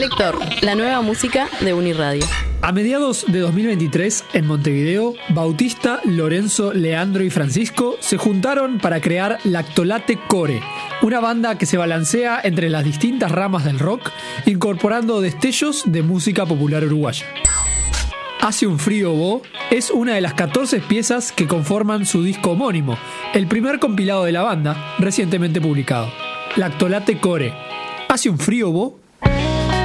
Colector, la nueva música de Uniradio. A mediados de 2023, en Montevideo, Bautista, Lorenzo, Leandro y Francisco se juntaron para crear Lactolate Core, una banda que se balancea entre las distintas ramas del rock, incorporando destellos de música popular uruguaya. Hace un frío bo es una de las 14 piezas que conforman su disco homónimo, el primer compilado de la banda, recientemente publicado. Lactolate Core. Hace un frío bo.